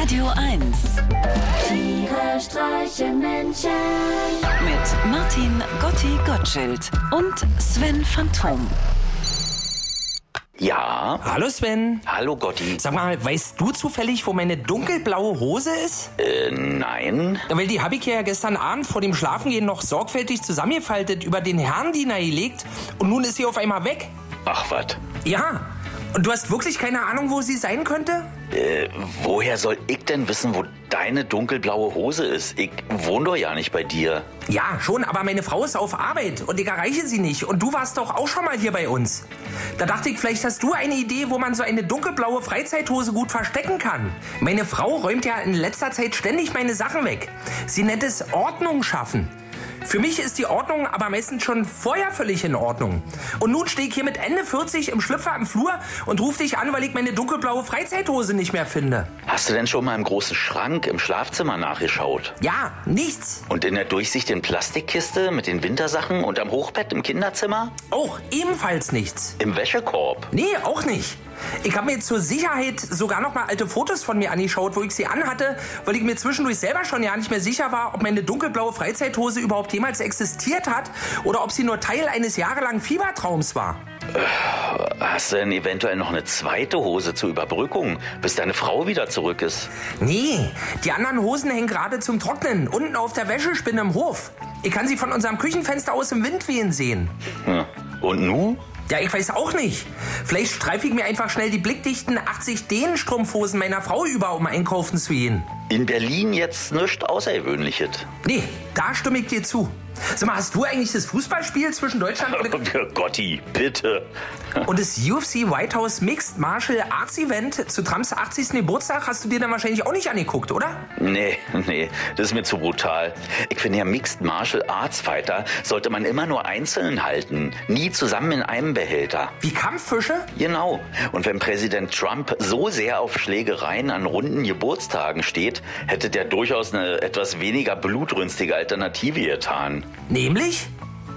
Radio 1. Tiere streichen Menschen. Mit Martin Gotti-Gottschild und Sven Phantom. Ja. Hallo Sven. Hallo Gotti. Sag mal, weißt du zufällig, wo meine dunkelblaue Hose ist? Nein. Weil die habe ich ja gestern Abend vor dem Schlafengehen noch sorgfältig zusammengefaltet über den Herrendiener gelegt und nun ist sie auf einmal weg. Ach, was? Ja. Und du hast wirklich keine Ahnung, wo sie sein könnte? Woher soll ich denn wissen, wo deine dunkelblaue Hose ist? Ich wohne doch ja nicht bei dir. Ja, schon, aber meine Frau ist auf Arbeit und ich erreiche sie nicht. Und du warst doch auch schon mal hier bei uns. Da dachte ich, vielleicht hast du eine Idee, wo man so eine dunkelblaue Freizeithose gut verstecken kann. Meine Frau räumt ja in letzter Zeit ständig meine Sachen weg. Sie nennt es Ordnung schaffen. Für mich ist die Ordnung aber meistens schon vorher völlig in Ordnung. Und nun stehe ich hier mit Ende 40 im Schlüpfer am Flur und rufe dich an, weil ich meine dunkelblaue Freizeithose nicht mehr finde. Hast du denn schon mal im großen Schrank im Schlafzimmer nachgeschaut? Ja, nichts. Und in der durchsichtigen Plastikkiste mit den Wintersachen und am Hochbett im Kinderzimmer? Auch ebenfalls nichts. Im Wäschekorb? Nee, auch nicht. Ich habe mir zur Sicherheit sogar noch mal alte Fotos von mir angeschaut, wo ich sie anhatte, weil ich mir zwischendurch selber schon ja nicht mehr sicher war, ob meine dunkelblaue Freizeithose überhaupt jemals existiert hat oder ob sie nur Teil eines jahrelangen Fiebertraums war. Hast du denn eventuell noch eine zweite Hose zur Überbrückung, bis deine Frau wieder zurück ist? Nee, die anderen Hosen hängen gerade zum Trocknen, unten auf der Wäschespinne im Hof. Ich kann sie von unserem Küchenfenster aus im Wind wehen sehen. Und nu? Ja, ich weiß auch nicht. Vielleicht streife ich mir einfach schnell die blickdichten 80-Dehnen-Strumpfhosen meiner Frau über, um einkaufen zu gehen. In Berlin jetzt nichts Außergewöhnliches. Nee, da stimme ich dir zu. Sag mal, hast du eigentlich das Fußballspiel zwischen Deutschland Gotti, bitte. und das UFC White House Mixed Martial Arts Event zu Trumps 80. Geburtstag hast du dir dann wahrscheinlich auch nicht angeguckt, oder? Nee, das ist mir zu brutal. Ich finde ja, Mixed Martial Arts Fighter sollte man immer nur einzeln halten, nie zusammen in einem Behälter. Wie Kampffische? Genau. Und wenn Präsident Trump so sehr auf Schlägereien an runden Geburtstagen steht, hätte der durchaus eine etwas weniger blutrünstige Alternative getan. Nämlich?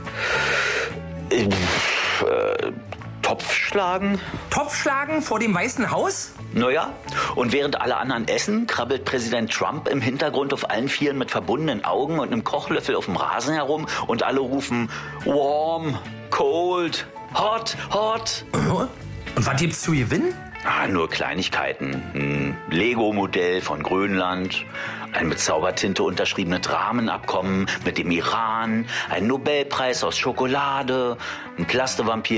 Topfschlagen? Topfschlagen vor dem Weißen Haus? Naja, und während alle anderen essen, krabbelt Präsident Trump im Hintergrund auf allen Vieren mit verbundenen Augen und einem Kochlöffel auf dem Rasen herum und alle rufen warm, cold, hot, hot. Und was gibt's zu gewinnen? Nur Kleinigkeiten. Ein Lego-Modell von Grönland, ein mit Zaubertinte unterschriebenes Rahmenabkommen mit dem Iran, ein Nobelpreis aus Schokolade, ein Plastevampir